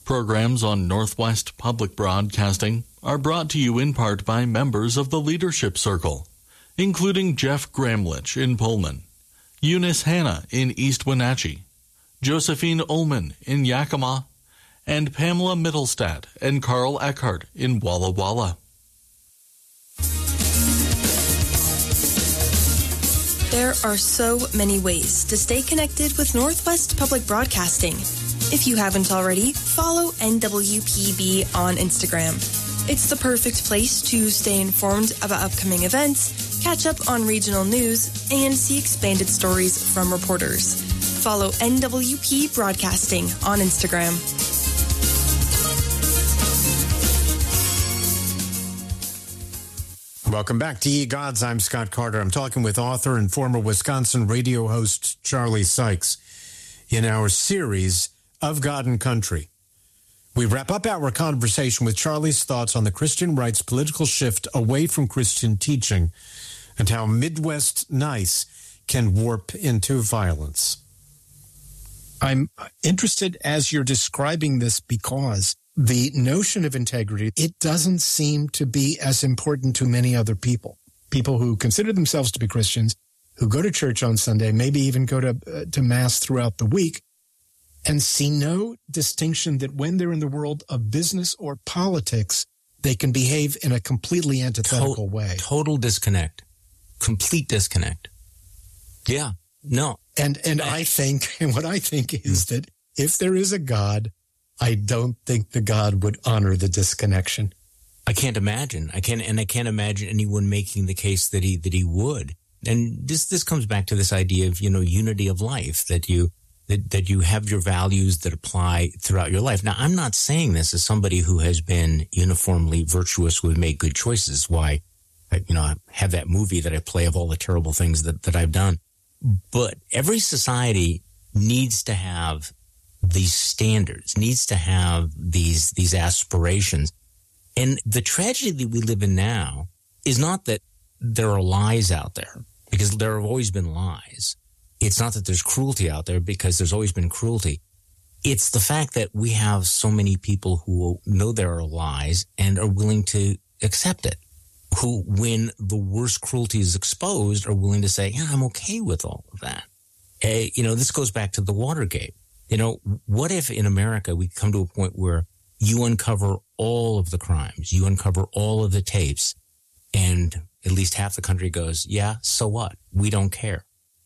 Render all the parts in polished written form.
Programs on Northwest Public Broadcasting are brought to you in part by members of the Leadership Circle, including Jeff Gramlich in Pullman, Eunice Hanna in East Wenatchee, Josephine Ullman in Yakima, and Pamela Mittelstadt and Carl Eckhart in Walla Walla. There are so many ways to stay connected with Northwest Public Broadcasting. If you haven't already, follow NWPB on Instagram. It's the perfect place to stay informed about upcoming events, catch up on regional news, and see expanded stories from reporters. Follow NWP Broadcasting on Instagram. Welcome back to Ye Gods. I'm Scott Carter. I'm talking with author and former Wisconsin radio host Charlie Sykes in our series of God and Country. We wrap up our conversation with Charlie's thoughts on the Christian right's political shift away from Christian teaching and how Midwest nice can warp into violence. I'm interested as you're describing this because the notion of integrity, it doesn't seem to be as important to many other people. People who consider themselves to be Christians, who go to church on Sunday, maybe even go to Mass throughout the week, and see no distinction that when they're in the world of business or politics, they can behave in a completely antithetical way. Total disconnect. Complete disconnect. Yeah. No. And I think, and what I think is that if there is a God, I don't think the God would honor the disconnection. I can't imagine. I can't imagine anyone making the case that he would. And this comes back to this idea of, unity of life, that you have your values that apply throughout your life. Now, I'm not saying this as somebody who has been uniformly virtuous, who has made good choices. Why, I have that movie that I play of all the terrible things that I've done. But every society needs to have these standards, needs to have these aspirations. And the tragedy that we live in now is not that there are lies out there, because there have always been lies. It's not that there's cruelty out there, because there's always been cruelty. It's the fact that we have so many people who know there are lies and are willing to accept it, who, when the worst cruelty is exposed, are willing to say, yeah, I'm okay with all of that. This goes back to the Watergate. What if in America we come to a point where you uncover all of the crimes, you uncover all of the tapes, and at least half the country goes, yeah, so what? We don't care.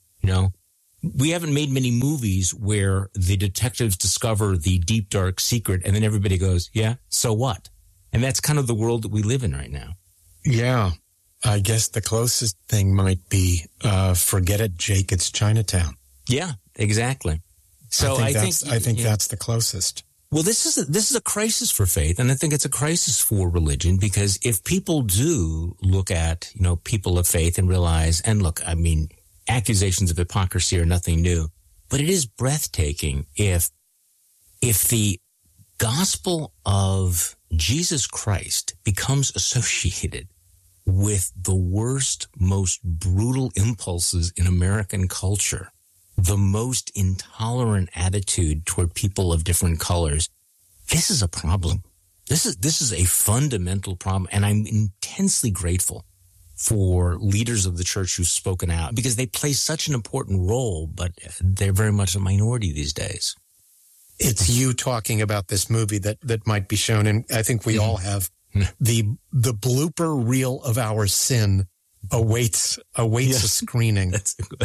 We haven't made many movies where the detectives discover the deep, dark secret, and then everybody goes, yeah, so what? And that's kind of the world that we live in right now. Yeah. I guess the closest thing might be, forget it, Jake, it's Chinatown. Yeah, exactly. So I think that's the closest. Well, this is a crisis for faith, and I think it's a crisis for religion, because if people do look at, people of faith and realize, and look, accusations of hypocrisy are nothing new, but it is breathtaking if the gospel of Jesus Christ becomes associated with the worst, most brutal impulses in American culture, the most intolerant attitude toward people of different colors. This is a problem. This is a fundamental problem, and I'm intensely grateful for leaders of the church who've spoken out, because they play such an important role, but they're very much a minority these days. It's you talking about this movie that might be shown, and I think we all have. The blooper reel of our sin awaits a screening.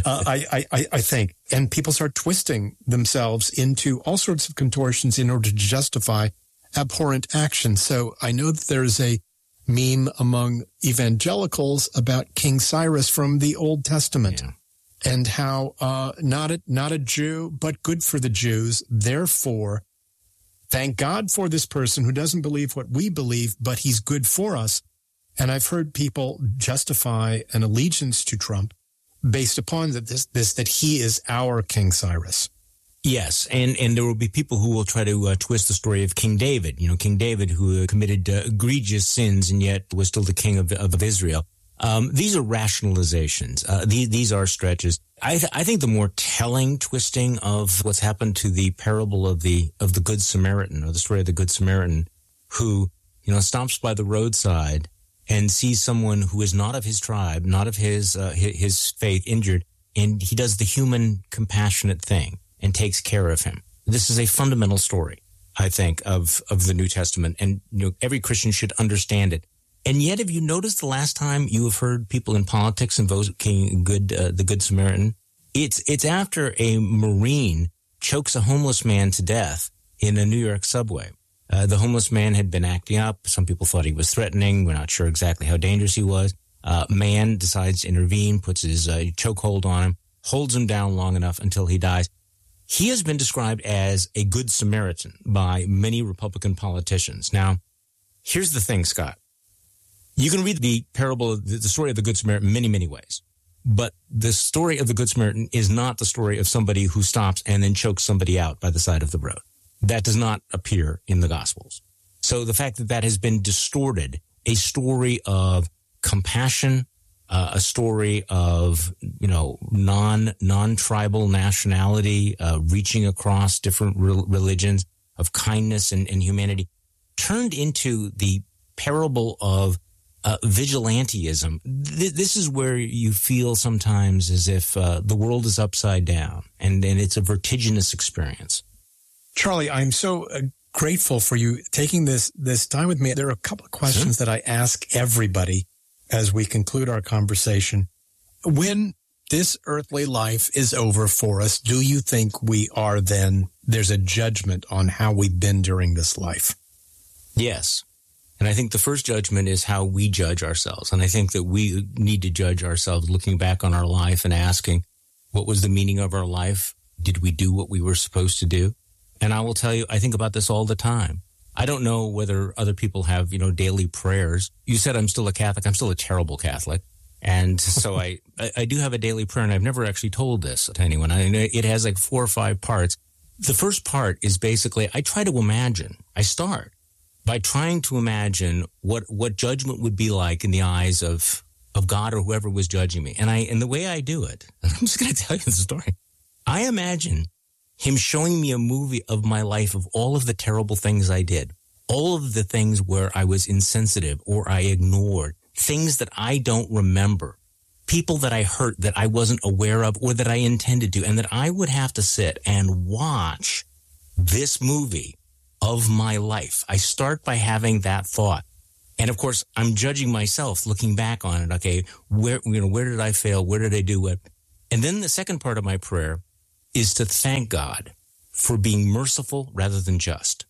I think, and people start twisting themselves into all sorts of contortions in order to justify abhorrent action. So I know that there's a meme among evangelicals about King Cyrus from the Old Testament, and how not a Jew, but good for the Jews. Therefore, thank God for this person who doesn't believe what we believe, but he's good for us. And I've heard people justify an allegiance to Trump based upon that he is our King Cyrus. Yes, and there will be people who will try to twist the story of King David. King David, who committed egregious sins and yet was still the king of Israel. These are rationalizations. These are stretches. I think the more telling twisting of what's happened to the parable of the Good Samaritan, or the story of the Good Samaritan, who, stops by the roadside and sees someone who is not of his tribe, not of his faith, injured, and he does the human compassionate thing and takes care of him. This is a fundamental story, I think, of the New Testament, and every Christian should understand it. And yet, have you noticed the last time you have heard people in politics invoking the Good Samaritan? It's after a Marine chokes a homeless man to death in a New York subway. The homeless man had been acting up. Some people thought he was threatening. We're not sure exactly how dangerous he was. Man decides to intervene, puts his chokehold on him, holds him down long enough until he dies. He has been described as a Good Samaritan by many Republican politicians. Now, here's the thing, Scott. You can read the parable, the story of the Good Samaritan many, many ways. But the story of the Good Samaritan is not the story of somebody who stops and then chokes somebody out by the side of the road. That does not appear in the Gospels. So the fact that has been distorted, a story of compassion, a story of, non-tribal nationality, reaching across different religions, of kindness and humanity, turned into the parable of vigilantism. This is where you feel sometimes as if the world is upside down, and it's a vertiginous experience. Charlie, I'm so grateful for you taking this time with me. There are a couple of questions that I ask everybody as we conclude our conversation. When this earthly life is over for us, do you think there's a judgment on how we've been during this life? Yes. And I think the first judgment is how we judge ourselves. And I think that we need to judge ourselves looking back on our life and asking, what was the meaning of our life? Did we do what we were supposed to do? And I will tell you, I think about this all the time. I don't know whether other people have, daily prayers. You said I'm still a Catholic. I'm still a terrible Catholic. And so I do have a daily prayer, and I've never actually told this to anyone. It has like 4 or 5 parts. The first part is basically, I try to imagine. I start by trying to imagine what judgment would be like in the eyes of God or whoever was judging me. And the way I do it, I'm just going to tell you the story. I imagine him showing me a movie of my life, of all of the terrible things I did, all of the things where I was insensitive or I ignored, things that I don't remember, people that I hurt that I wasn't aware of or that I intended to, and that I would have to sit and watch this movie of my life. I start by having that thought. And of course, I'm judging myself looking back on it. Okay, where did I fail? Where did I do what? And then the second part of my prayer is to thank God for being merciful rather than just.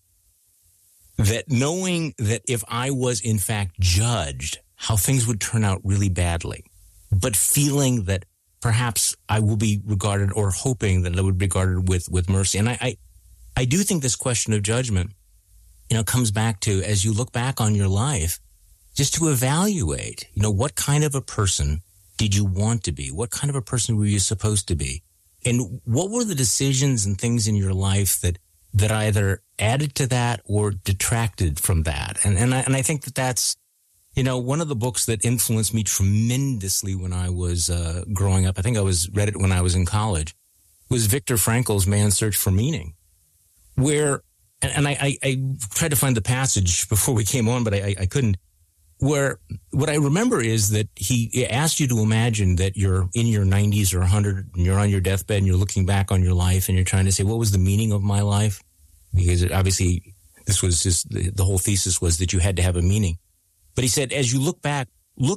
That knowing that if I was in fact judged, how things would turn out really badly, but feeling that perhaps I will be regarded, or hoping that I would be regarded with mercy. And I do think this question of judgment, comes back to, as you look back on your life, just to evaluate, what kind of a person did you want to be? What kind of a person were you supposed to be? And what were the decisions and things in your life that either added to that or detracted from that? And I think that's, one of the books that influenced me tremendously when I was growing up. I think read it when I was in college. Was Viktor Frankl's Man's Search for Meaning, where, and I tried to find the passage before we came on, but I couldn't. Where what I remember is that he asked you to imagine that you're in your 90s or 100 and you're on your deathbed and you're looking back on your life and you're trying to say, what was the meaning of my life? Because obviously this was just, the whole thesis was that you had to have a meaning. But he said, as you look back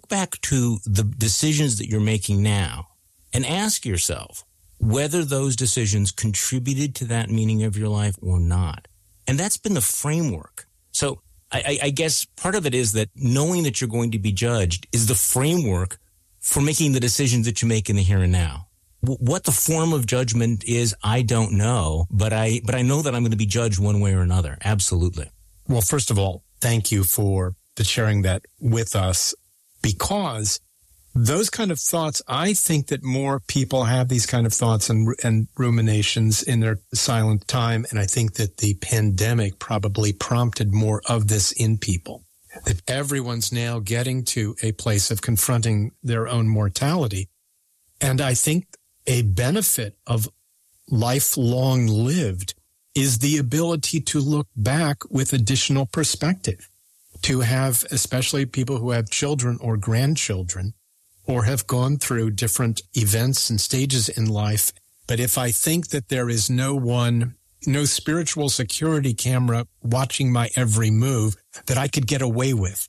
to the decisions that you're making now and ask yourself whether those decisions contributed to that meaning of your life or not. And that's been the framework. So I guess part of it is that knowing that you're going to be judged is the framework for making the decisions that you make in the here and now. What the form of judgment is, I don't know, but I know that I'm going to be judged one way or another. Absolutely. Well, first of all, thank you for sharing that with us, because those kind of thoughts, I think that more people have these kind of thoughts and ruminations in their silent time. And I think that the pandemic probably prompted more of this in people. that everyone's now getting to a place of confronting their own mortality. And I think a benefit of lifelong lived is the ability to look back with additional perspective, to have, especially people who have children or grandchildren or have gone through different events and stages in life. But if I think that there is no spiritual security camera watching my every move that I could get away with,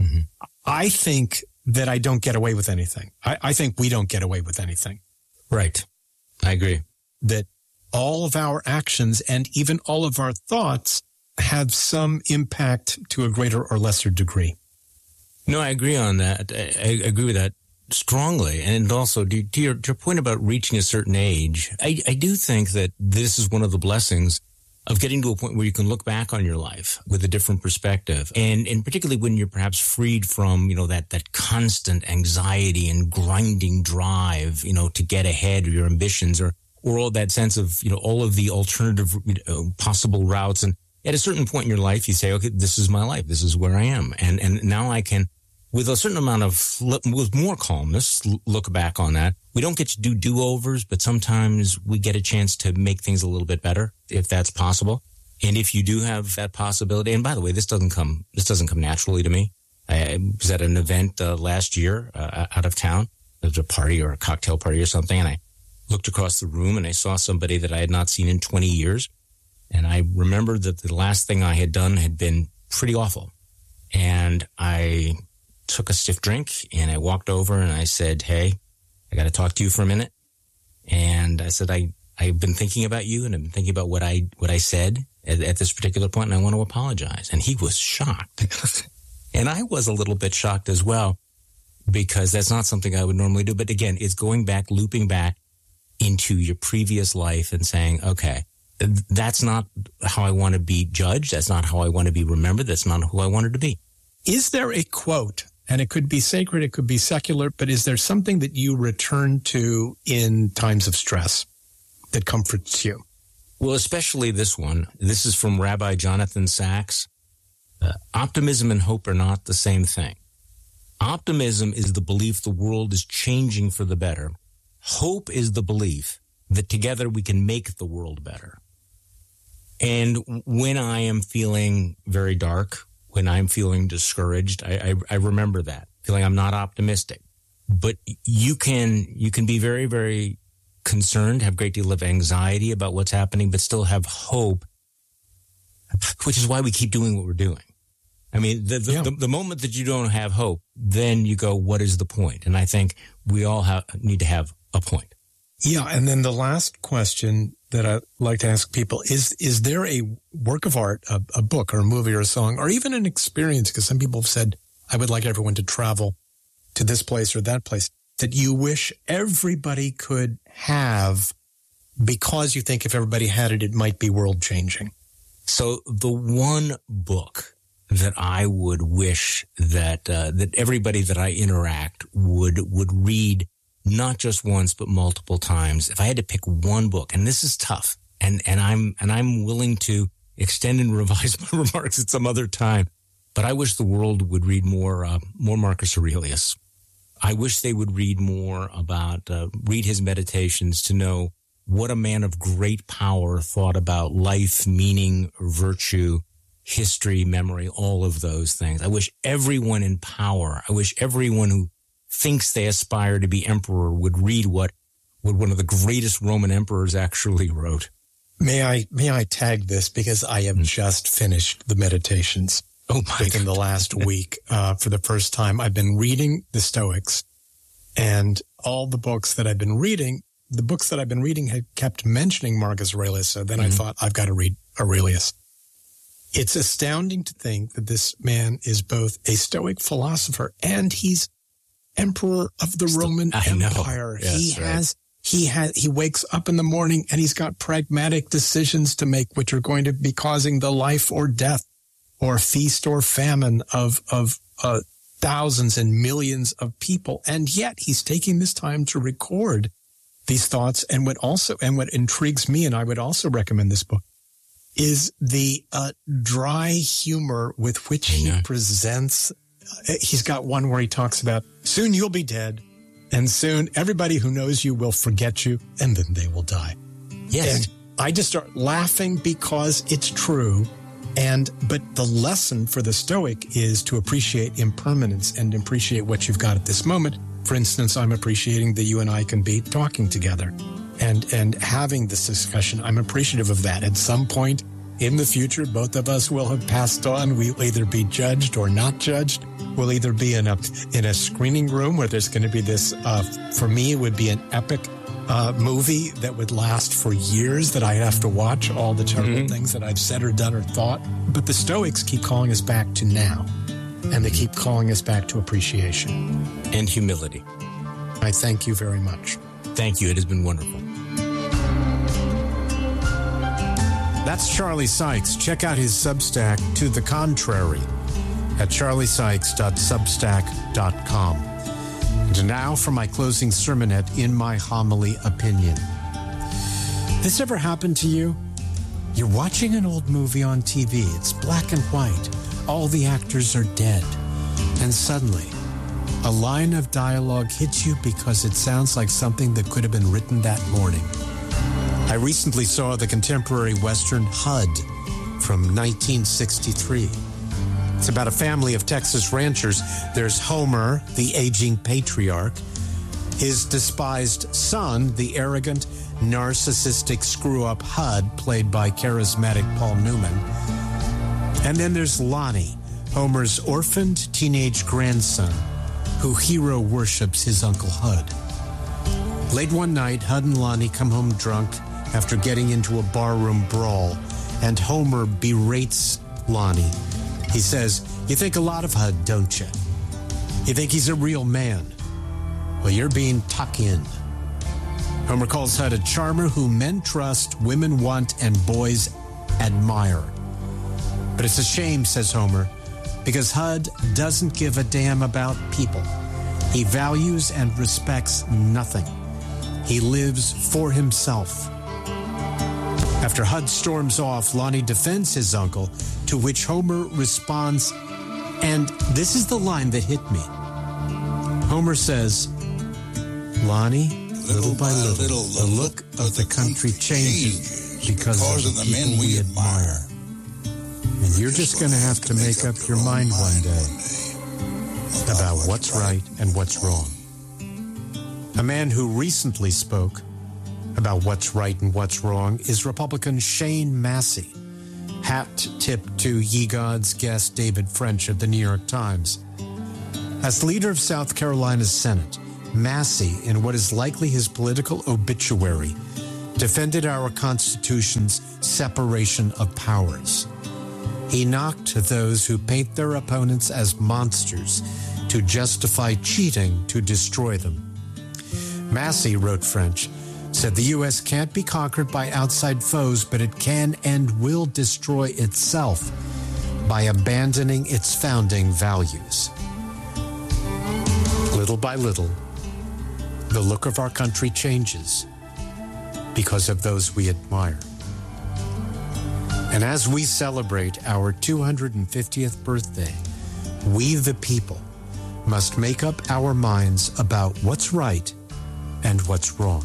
I think that I don't get away with anything. I think we don't get away with anything. Right. I agree. That all of our actions and even all of our thoughts have some impact to a greater or lesser degree. No, I agree on that. I agree with that strongly. And also, to your point about reaching a certain age, I do think that this is one of the blessings of getting to a point where you can look back on your life with a different perspective. And particularly when you're perhaps freed from, that constant anxiety and grinding drive, to get ahead, or your ambitions, or all that sense of, all of the alternative possible routes. And at a certain point in your life, you say, okay, this is my life. This is where I am. And now I can, with a certain amount of, with more calmness, look back on that. We don't get to do do-overs, but sometimes we get a chance to make things a little bit better, if that's possible. And if you do have that possibility, and by the way, this doesn't come naturally to me. I was at an event last year out of town. There was a party or a cocktail party or something, and I looked across the room and I saw somebody that I had not seen in 20 years. And I remembered that the last thing I had done had been pretty awful. And I took a stiff drink and I walked over and I said, hey, I got to talk to you for a minute. And I said, I've been thinking about you and I've been thinking about what I said at this particular point, and I want to apologize. And he was shocked. And I was a little bit shocked as well, because that's not something I would normally do. But again, it's going back, looping back into your previous life and saying, okay, that's not how I want to be judged. That's not how I want to be remembered. That's not who I wanted to be. Is there a quote, and it could be sacred, it could be secular, but is there something that you return to in times of stress that comforts you? Well, especially this one. This is from Rabbi Jonathan Sacks. Optimism and hope are not the same thing. Optimism is the belief the world is changing for the better. Hope is the belief that together we can make the world better. And when I am feeling very dark, when I'm feeling discouraged, I remember that, feeling I'm not optimistic. But you can be very, very concerned, have a great deal of anxiety about what's happening, but still have hope, which is why we keep doing what we're doing. I mean, the moment that you don't have hope, then you go, what is the point? And I think we all need to have a point. Yeah. And then the last question that I like to ask people is there a work of art, a book or a movie or a song, or even an experience? Because some people have said, I would like everyone to travel to this place or that place, that you wish everybody could have, because you think if everybody had it, it might be world changing. So the one book that I would wish that everybody that I interact would read, not just once, but multiple times. If I had to pick one book, and this is tough, and I'm willing to extend and revise my remarks at some other time, but I wish the world would read more Marcus Aurelius. I wish they would read more about, read his meditations to know what a man of great power thought about life, meaning, virtue, history, memory, all of those things. I wish everyone in power, I wish everyone who thinks they aspire to be emperor would read what one of the greatest Roman emperors actually wrote. May I tag this, because I have just finished the Meditations within the last week. For the first time, I've been reading the Stoics, and all the books that I've been reading, had kept mentioning Marcus Aurelius. So then I thought, I've got to read Aurelius. It's astounding to think that this man is both a Stoic philosopher and he's emperor of the Roman Empire. Yes, He wakes up in the morning and he's got pragmatic decisions to make, which are going to be causing the life or death or feast or famine of thousands and millions of people. And yet he's taking this time to record these thoughts. And what intrigues me, and I would also recommend this book, is the dry humor with which he presents. He's got one where he talks about, soon you'll be dead, and soon everybody who knows you will forget you, and then they will die. Yes. And I just start laughing because it's true. But the lesson for the Stoic is to appreciate impermanence and appreciate what you've got at this moment. For instance, I'm appreciating that you and I can be talking together and having this discussion. I'm appreciative of that. At some point in the future, both of us will have passed on. We'll either be judged or not judged. We'll either be in a screening room where there's going to be this, for me, it would be an epic movie that would last for years, that I'd have to watch all the terrible things that I've said or done or thought. But the Stoics keep calling us back to now, and they keep calling us back to appreciation. And humility. I thank you very much. Thank you. It has been wonderful. That's Charlie Sykes. Check out his Substack, To the Contrary, at charliesykes.substack.com. And now for my closing sermonette, In My Homily Opinion. This ever happened to you? You're watching an old movie on TV. It's black and white. All the actors are dead. And suddenly, a line of dialogue hits you because it sounds like something that could have been written that morning. I recently saw the contemporary Western HUD from 1963. It's about a family of Texas ranchers. There's Homer, the aging patriarch, his despised son, the arrogant, narcissistic screw-up HUD, played by charismatic Paul Newman. And then there's Lonnie, Homer's orphaned teenage grandson, who hero worships his Uncle HUD. Late one night, HUD and Lonnie come home drunk after getting into a barroom brawl, and Homer berates Lonnie. He says, "You think a lot of HUD, don't you? You think he's a real man? Well, you're being tucked in." Homer calls HUD a charmer who men trust, women want, and boys admire. But it's a shame, says Homer, because HUD doesn't give a damn about people. He values and respects nothing. He lives for himself. After HUD storms off, Lonnie defends his uncle, to which Homer responds, and this is the line that hit me. Homer says, "Lonnie, little by little, the look of the country changes because of the men we admire. And you're just going to have to make up your mind one day about what's right and what's wrong." A man who recently spoke about what's right and what's wrong is Republican Shane Massey, hat tipped to Ye Gods guest David French of the New York Times. As leader of South Carolina's Senate, Massey, in what is likely his political obituary, defended our Constitution's separation of powers. He knocked those who paint their opponents as monsters to justify cheating to destroy them. Massey, wrote French, said the U.S. can't be conquered by outside foes, but it can and will destroy itself by abandoning its founding values. Little by little, the look of our country changes because of those we admire. And as we celebrate our 250th birthday, we the people must make up our minds about what's right and what's wrong.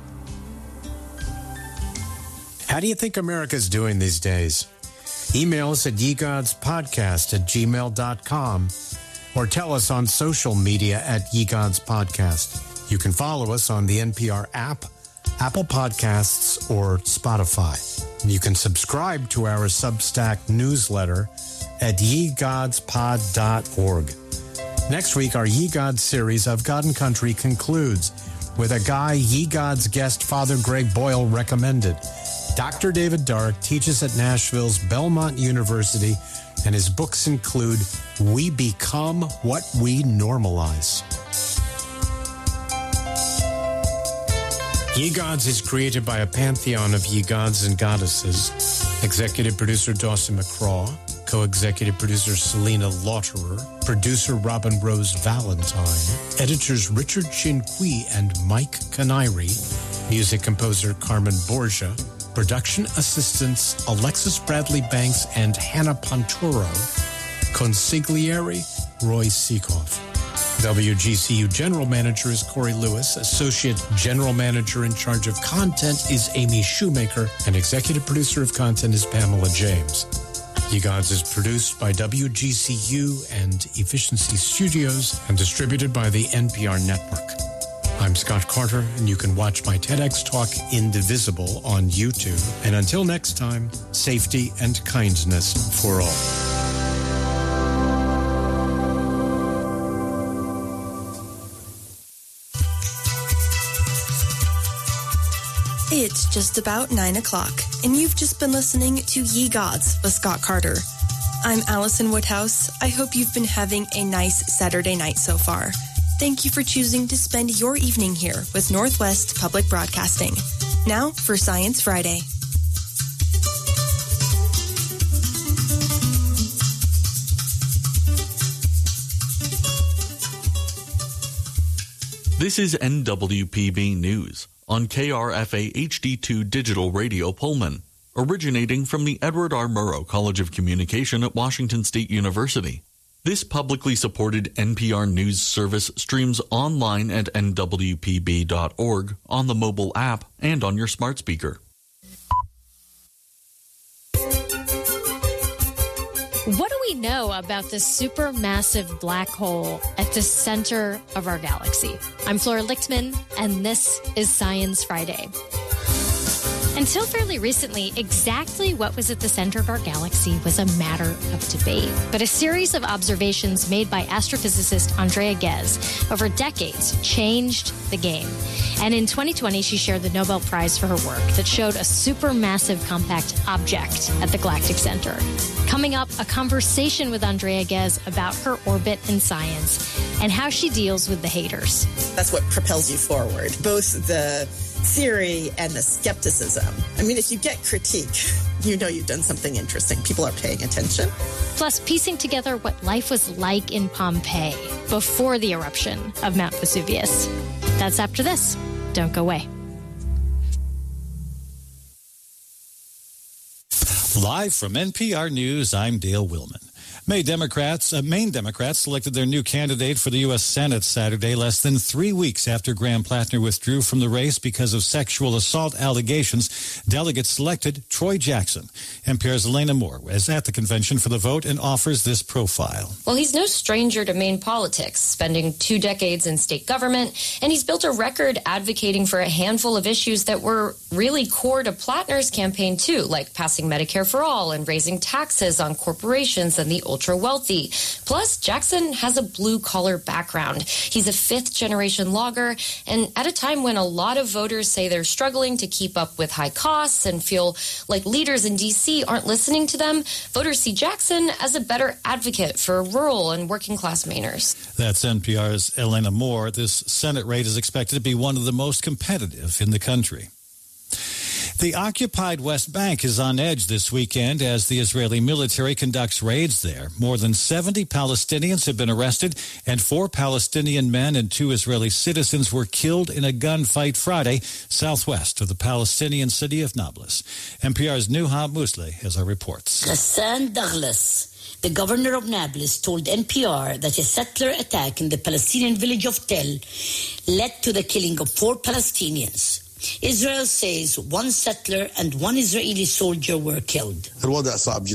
How do you think America's doing these days? Email us at yegodspodcast@gmail.com or tell us on social media at yegodspodcast. You can follow us on the NPR app, Apple Podcasts, or Spotify. You can subscribe to our Substack newsletter at yegodspod.org. Next week, our Ye Gods series of God and Country concludes with a guy Ye Gods guest Father Greg Boyle recommended. Dr. David Dark teaches at Nashville's Belmont University, and his books include We Become What We Normalize. Ye Gods is created by a pantheon of ye gods and goddesses. Executive producer Dawson McCraw, co-executive producer Selena Lauterer, producer Robin Rose Valentine, editors Richard Chinqui and Mike Canary, music composer Carmen Borgia, Production assistants Alexis Bradley Banks and Hannah Ponturo. Consigliere Roy Seekoff. WGCU General Manager is Corey Lewis. Associate General Manager in charge of content is Amy Shoemaker. And Executive Producer of content is Pamela James. Ye Gods is produced by WGCU and Efficiency Studios and distributed by the NPR Network. I'm Scott Carter, and you can watch my TEDx talk Indivisible on YouTube. And until next time, safety and kindness for all. It's just about 9 o'clock, and you've just been listening to Ye Gods with Scott Carter. I'm Allison Woodhouse. I hope you've been having a nice Saturday night so far. Thank you for choosing to spend your evening here with Northwest Public Broadcasting. Now for Science Friday. This is NWPB News on KRFA HD2 Digital Radio Pullman, originating from the Edward R. Murrow College of Communication at Washington State University. This publicly supported NPR News service streams online at nwpb.org, on the mobile app, and on your smart speaker. What do we know about this supermassive black hole at the center of our galaxy? I'm Flora Lichtman, and this is Science Friday. Until fairly recently, exactly what was at the center of our galaxy was a matter of debate. But a series of observations made by astrophysicist Andrea Ghez over decades changed the game. And in 2020, she shared the Nobel Prize for her work that showed a supermassive compact object at the galactic center. Coming up, a conversation with Andrea Ghez about her orbit and science and how she deals with the haters. That's what propels you forward, both the theory and the skepticism. I mean, if you get critique, you know you've done something interesting. People are paying attention. Plus, piecing together what life was like in Pompeii before the eruption of Mount Vesuvius. That's after this. Don't go away. Live from NPR News, I'm Dale Willman. Maine Democrats selected their new candidate for the U.S. Senate Saturday, less than 3 weeks after Graham Plattner withdrew from the race because of sexual assault allegations. Delegates selected Troy Jackson. NPR's Elena Moore was at the convention for the vote and offers this profile. Well, he's no stranger to Maine politics, spending 2 decades in state government, and he's built a record advocating for a handful of issues that were really core to Plattner's campaign, too, like passing Medicare for all and raising taxes on corporations and the ultra-wealthy. Plus, Jackson has a blue-collar background. He's a fifth-generation logger, and at a time when a lot of voters say they're struggling to keep up with high costs and feel like leaders in D.C. aren't listening to them, voters see Jackson as a better advocate for rural and working-class Mainers. That's NPR's Elena Moore. This Senate race is expected to be one of the most competitive in the country. The occupied West Bank is on edge this weekend as the Israeli military conducts raids there. More than 70 Palestinians have been arrested, and 4 Palestinian men and 2 Israeli citizens were killed in a gunfight Friday southwest of the Palestinian city of Nablus. NPR's Nuha Musleh has our reports. Ghassan Douglas, the governor of Nablus, told NPR that a settler attack in the Palestinian village of Tel led to the killing of 4 Palestinians. Israel says 1 settler and 1 Israeli soldier were killed. The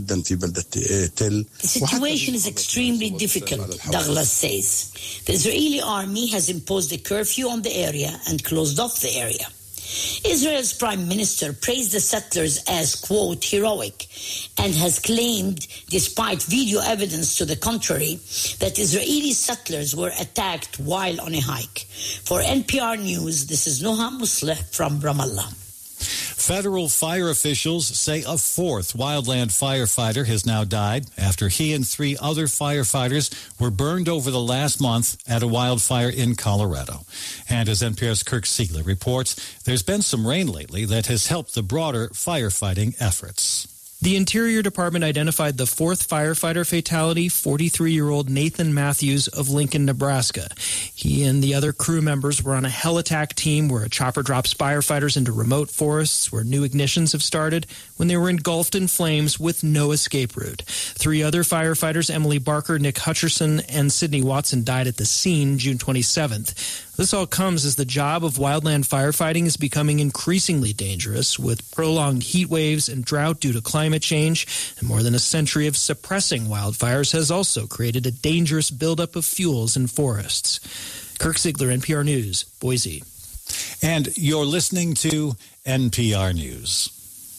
situation is extremely difficult, Douglas says. The Israeli army has imposed a curfew on the area and closed off the area. Israel's prime minister praised the settlers as, quote, heroic, and has claimed, despite video evidence to the contrary, that Israeli settlers were attacked while on a hike. For NPR News, this is Nuha Musleh from Ramallah. Federal fire officials say a 4th wildland firefighter has now died after he and 3 other firefighters were burned over the last month at a wildfire in Colorado. And as NPR's Kirk Siegler reports, there's been some rain lately that has helped the broader firefighting efforts. The Interior Department identified the fourth firefighter fatality, 43-year-old Nathan Matthews of Lincoln, Nebraska. He and the other crew members were on a hell attack team where a chopper drops firefighters into remote forests where new ignitions have started when they were engulfed in flames with no escape route. 3 other firefighters, Emily Barker, Nick Hutcherson, and Sidney Watson, died at the scene June 27th. This all comes as the job of wildland firefighting is becoming increasingly dangerous with prolonged heat waves and drought due to climate change, and more than a century of suppressing wildfires has also created a dangerous buildup of fuels in forests. Kirk Ziegler, NPR News, Boise. And you're listening to NPR News.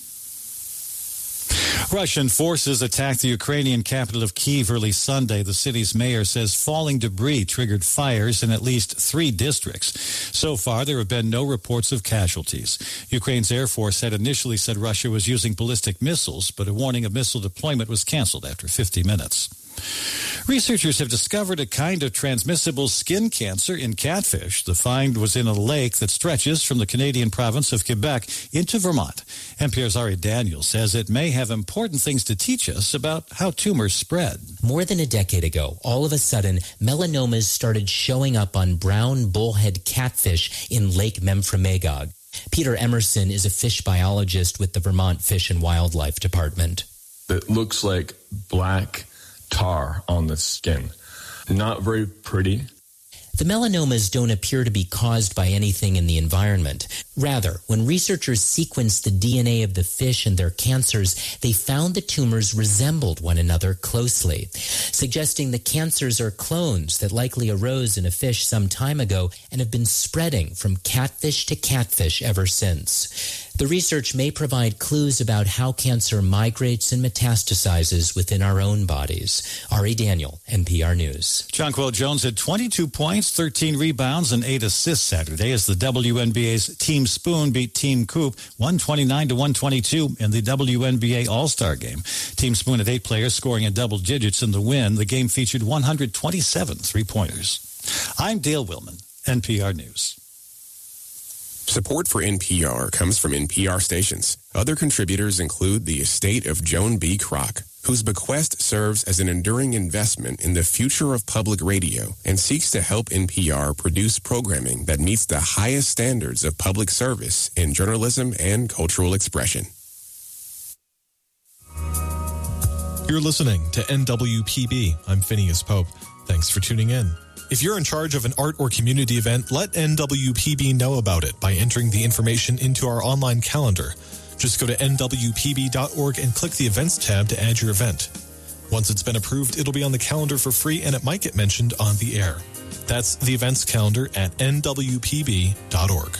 Russian forces attacked the Ukrainian capital of Kyiv early Sunday. The city's mayor says falling debris triggered fires in at least 3 districts. So far, there have been no reports of casualties. Ukraine's Air Force had initially said Russia was using ballistic missiles, but a warning of missile deployment was canceled after 50 minutes. Researchers have discovered a kind of transmissible skin cancer in catfish. The find was in a lake that stretches from the Canadian province of Quebec into Vermont. NPR's Ari Daniel says it may have important things to teach us about how tumors spread. More than a decade ago, all of a sudden, melanomas started showing up on brown bullhead catfish in Lake Memphremagog. Peter Emerson is a fish biologist with the Vermont Fish and Wildlife Department. It looks like black tar on the skin. Not very pretty. The melanomas don't appear to be caused by anything in the environment. Rather, when researchers sequenced the DNA of the fish and their cancers, they found the tumors resembled one another closely, suggesting the cancers are clones that likely arose in a fish some time ago and have been spreading from catfish to catfish ever since. The research may provide clues about how cancer migrates and metastasizes within our own bodies. Ari Daniel, NPR News. Jonquel Jones had 22 points, 13 rebounds, and 8 assists Saturday as the WNBA's Team Spoon beat Team Coop 129-122 in the WNBA All-Star Game. Team Spoon had 8 players scoring in double digits in the win. The game featured 127 three-pointers. I'm Dale Willman, NPR News. Support for NPR comes from NPR stations. Other contributors include the estate of Joan B. Kroc, whose bequest serves as an enduring investment in the future of public radio and seeks to help NPR produce programming that meets the highest standards of public service in journalism and cultural expression. You're listening to NWPB. I'm Phineas Pope. Thanks for tuning in. If you're in charge of an art or community event, let NWPB know about it by entering the information into our online calendar. Just go to nwpb.org and click the Events tab to add your event. Once it's been approved, it'll be on the calendar for free and it might get mentioned on the air. That's the Events calendar at nwpb.org.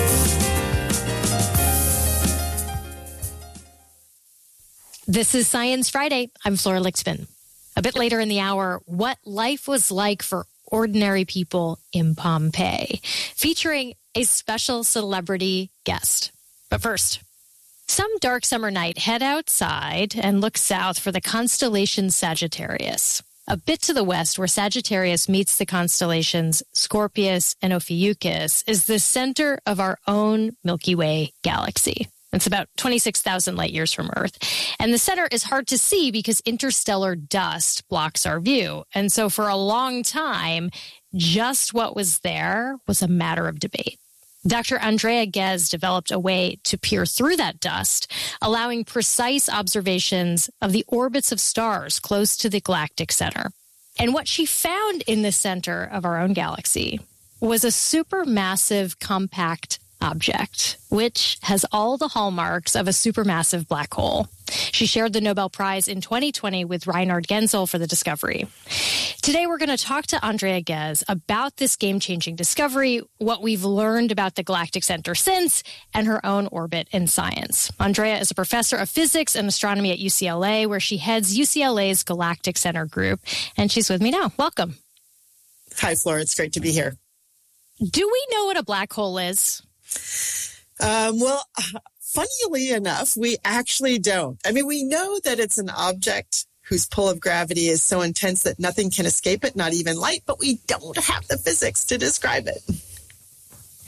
This is Science Friday. I'm Flora Lichtman. A bit later in the hour, what life was like for ordinary people in Pompeii, featuring a special celebrity guest. But first, some dark summer night, head outside and look south for the constellation Sagittarius. A bit to the west, where Sagittarius meets the constellations Scorpius and Ophiuchus, is the center of our own Milky Way galaxy. It's about 26,000 light years from Earth. And the center is hard to see because interstellar dust blocks our view. And so for a long time, just what was there was a matter of debate. Dr. Andrea Ghez developed a way to peer through that dust, allowing precise observations of the orbits of stars close to the galactic center. And what she found in the center of our own galaxy was a supermassive compact object, which has all the hallmarks of a supermassive black hole. She shared the Nobel Prize in 2020 with Reinhard Genzel for the discovery. Today, we're going to talk to Andrea Ghez about this game-changing discovery, what we've learned about the galactic center since, and her own orbit in science. Andrea is a professor of physics and astronomy at UCLA, where she heads UCLA's Galactic Center group, and she's with me now. Welcome. Hi, Flora. It's great to be here. Do we know what a black hole is? Well, funnily enough, we actually don't. I mean, we know that it's an object whose pull of gravity is so intense that nothing can escape it, not even light, but we don't have the physics to describe it.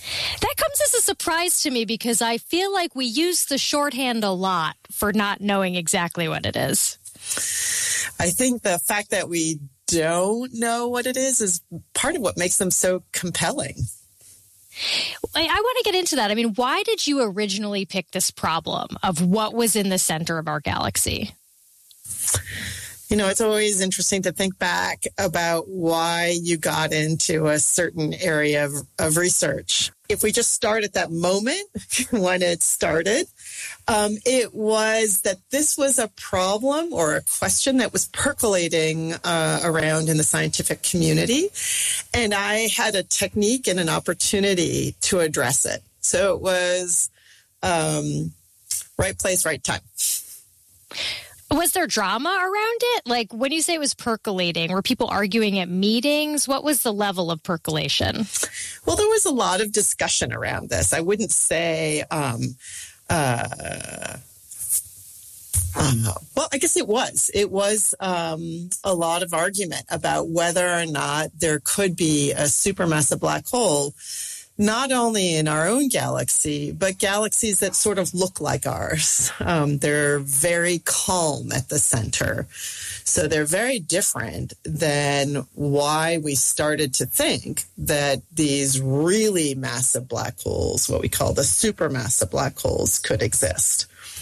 That comes as a surprise to me because I feel like we use the shorthand a lot for not knowing exactly what it is. I think the fact that we don't know what it is part of what makes them so compelling. I want to get into that. I mean, why did you originally pick this problem of what was in the center of our galaxy? You know, it's always interesting to think back about why you got into a certain area of research. If we just start at that moment when it started, it was that this was a problem or a question that was percolating around in the scientific community. And I had a technique and an opportunity to address it. So it was right place, right time. Was there drama around it? Like when you say it was percolating, were people arguing at meetings? What was the level of percolation? Well, there was a lot of discussion around this. I wouldn't say, well, I guess it was. It was a lot of argument about whether or not there could be a supermassive black hole, not only in our own galaxy, but galaxies that sort of look like ours. They're very calm at the center. So they're very different than why we started to think that these really massive black holes, what we call the supermassive black holes, could exist.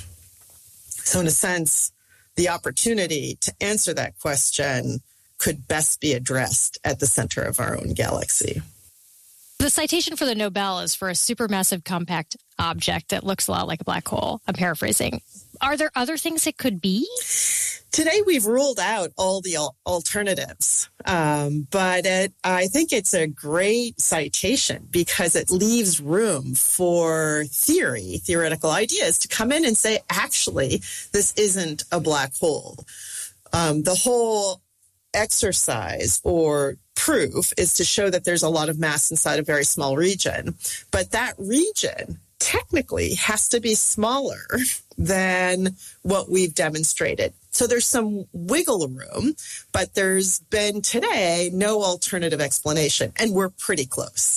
So in a sense, the opportunity to answer that question could best be addressed at the center of our own galaxy. The citation for the Nobel is for a supermassive compact object that looks a lot like a black hole. I'm paraphrasing. Are there other things it could be? Today, we've ruled out all the alternatives, but I think it's a great citation because it leaves room for theoretical ideas to come in and say, actually, this isn't a black hole. The whole exercise or proof is to show that there's a lot of mass inside a very small region, but that region technically has to be smaller than what we've demonstrated. So there's some wiggle room, but there's been today no alternative explanation, and we're pretty close.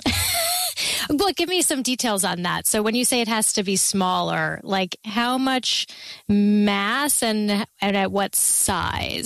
Well, give me some details on that. So when you say it has to be smaller, like how much mass and at what size?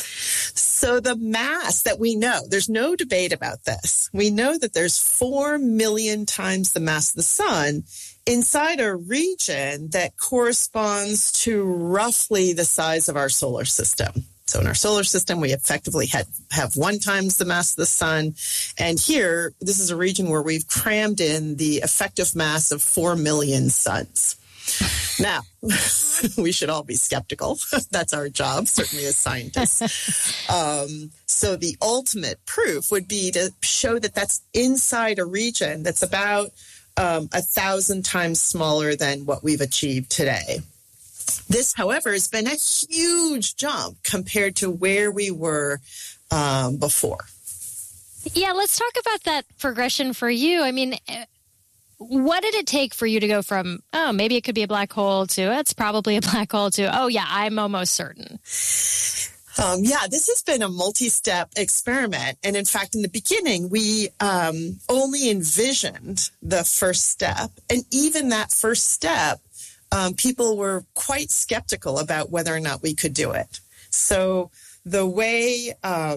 So the mass that we know, there's no debate about this. We know that there's 4 million times the mass of the sun inside a region that corresponds to roughly the size of our solar system. So in our solar system, we effectively have 1 times the mass of the sun. And here, this is a region where we've crammed in the effective mass of 4 million suns. Now, we should all be skeptical. That's our job, certainly as scientists. So the ultimate proof would be to show that that's inside a region that's about 1,000 times smaller than what we've achieved today. This, however, has been a huge jump compared to where we were before. Yeah, let's talk about that progression for you. I mean, what did it take for you to go from, oh, maybe it could be a black hole to, it's probably a black hole to, oh, yeah, I'm almost certain? This has been a multi-step experiment. And in fact, in the beginning, we only envisioned the first step. And even that first step, people were quite skeptical about whether or not we could do it. So the way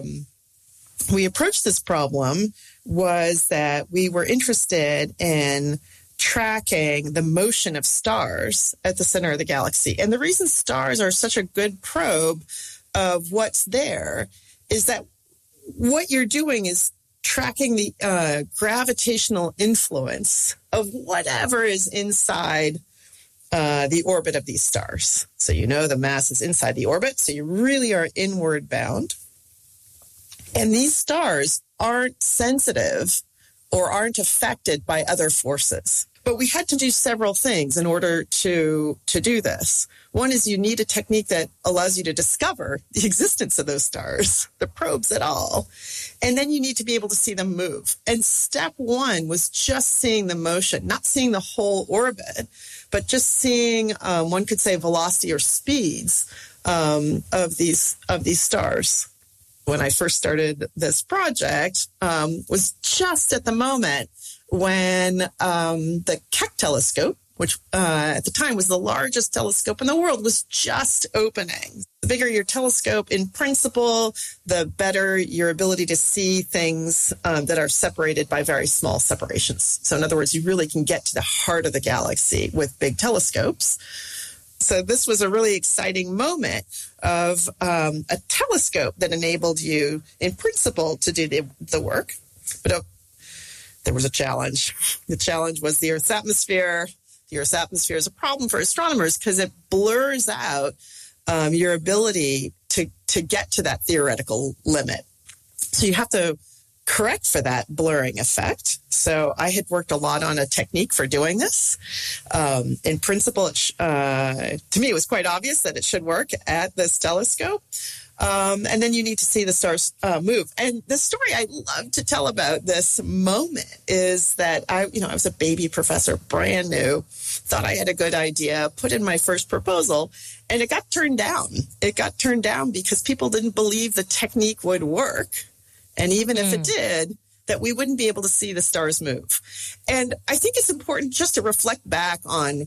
we approached this problem was that we were interested in tracking the motion of stars at the center of the galaxy. And the reason stars are such a good probe of what's there is that what you're doing is tracking the gravitational influence of whatever is inside the orbit of these stars. So you know the mass is inside the orbit, so you really are inward bound. And these stars aren't sensitive or aren't affected by other forces. But we had to do several things in order to do this. One is you need a technique that allows you to discover the existence of those stars, the probes at all. And then you need to be able to see them move. And step one was just seeing the motion, not seeing the whole orbit, but just seeing, one could say, velocity or speeds of these stars. When I first started this project, was just at the moment when the Keck telescope, which at the time was the largest telescope in the world, was just opening. The bigger your telescope, in principle, the better your ability to see things that are separated by very small separations. So in other words, you really can get to the heart of the galaxy with big telescopes. So this was a really exciting moment of a telescope that enabled you, in principle, to do the work. But there was a challenge. The challenge was the Earth's atmosphere. The Earth's atmosphere is a problem for astronomers because it blurs out your ability to get to that theoretical limit. So you have to correct for that blurring effect. So I had worked a lot on a technique for doing this. In principle, to me, it was quite obvious that it should work at this telescope. And then you need to see the stars move. And the story I love to tell about this moment is that I was a baby professor, brand new, thought I had a good idea, put in my first proposal, and it got turned down. It got turned down because people didn't believe the technique would work. And even if it did, that we wouldn't be able to see the stars move. And I think it's important just to reflect back on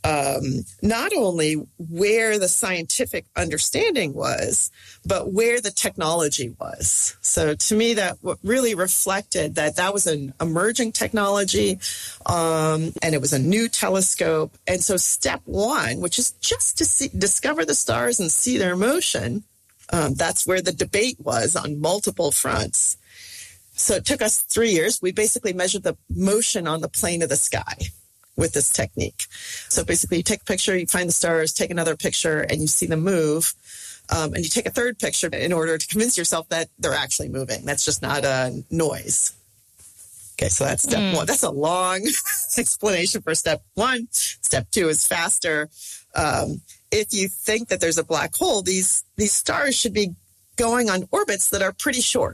not only where the scientific understanding was, but where the technology was. So to me, that really reflected that was an emerging technology, and it was a new telescope. And so step one, which is just to discover the stars and see their motion, that's where the debate was on multiple fronts. So it took us 3 years. We basically measured the motion on the plane of the sky with this technique. So basically you take a picture, you find the stars, take another picture, and you see them move. And you take a third picture in order to convince yourself that they're actually moving. That's just not a noise. Okay, so that's step one. That's a long explanation for step one. Step two is faster. If you think that there's a black hole, these stars should be going on orbits that are pretty short.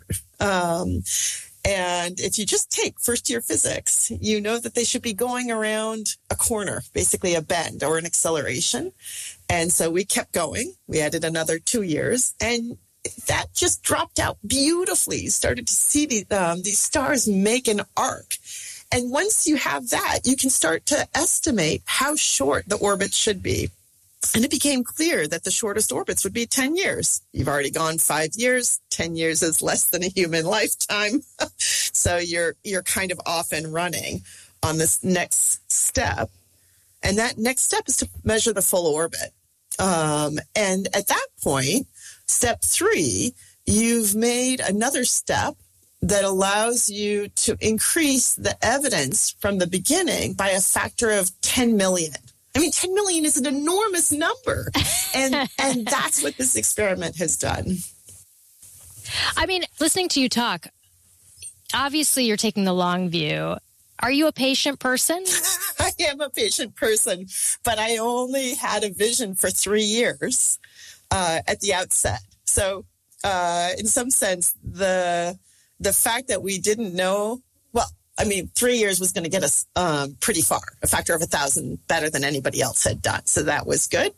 And if you just take first-year physics, you know that they should be going around a corner, basically a bend or an acceleration. And so we kept going. We added another 2 years, and that just dropped out beautifully. You started to see these stars make an arc. And once you have that, you can start to estimate how short the orbit should be. And it became clear that the shortest orbits would be 10 years. You've already gone 5 years. 10 years is less than a human lifetime. So you're kind of off and running on this next step. And that next step is to measure the full orbit. And at that point, step 3, you've made another step that allows you to increase the evidence from the beginning by a factor of 10 million. I mean, 10 million is an enormous number. And that's what this experiment has done. I mean, listening to you talk, obviously you're taking the long view. Are you a patient person? I am a patient person, but I only had a vision for 3 years at the outset. So in some sense, the fact that we didn't know, 3 years was going to get us pretty far, a factor of 1,000 better than anybody else had done. So that was good.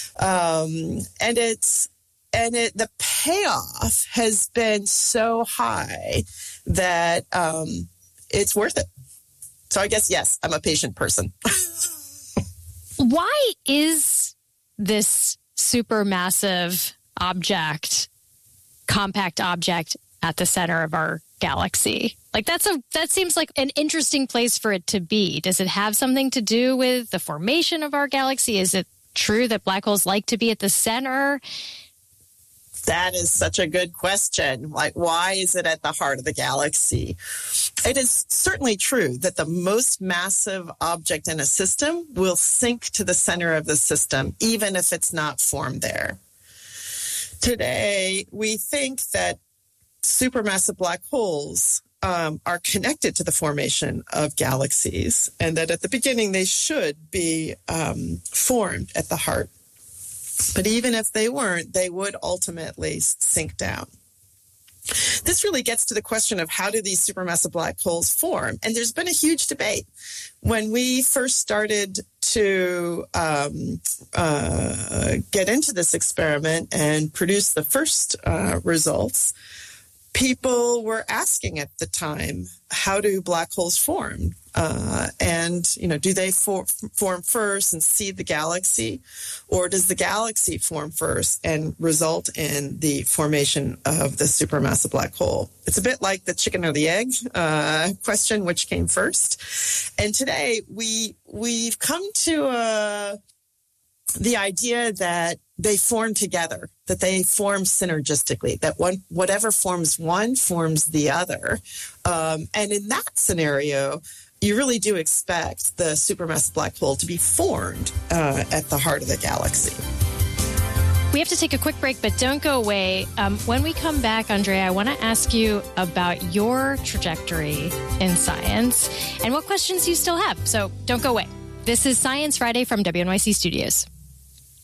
The payoff has been so high that it's worth it. So I guess, yes, I'm a patient person. Why is this supermassive object, compact object at the center of our galaxy? Like that seems like an interesting place for it to be. Does it have something to do with the formation of our galaxy? Is it true that black holes like to be at the center? That is such a good question. Like, why is it at the heart of the galaxy? It is certainly true that the most massive object in a system will sink to the center of the system, even if it's not formed there. Today, we think that supermassive black holes are connected to the formation of galaxies, and that at the beginning they should be formed at the heart. But even if they weren't, they would ultimately sink down. This really gets to the question of how do these supermassive black holes form? And there's been a huge debate. When we first started to get into this experiment and produce the first results, people were asking at the time, how do black holes form? And, do they form first and seed the galaxy? Or does the galaxy form first and result in the formation of the supermassive black hole? It's a bit like the chicken or the egg question, which came first. And today we've come to the idea that they form together, that they form synergistically, that whatever forms one forms the other. And in that scenario, you really do expect the supermassive black hole to be formed at the heart of the galaxy. We have to take a quick break, but don't go away. When we come back, Andrea, I want to ask you about your trajectory in science and what questions you still have. So don't go away. This is Science Friday from WNYC Studios.